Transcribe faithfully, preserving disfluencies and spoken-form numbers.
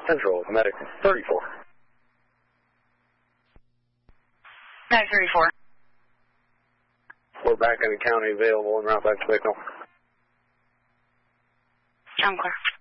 Central, medic thirty-four. Medic thirty-four. We're back in the county available and route back to Bicknell. I'm clear.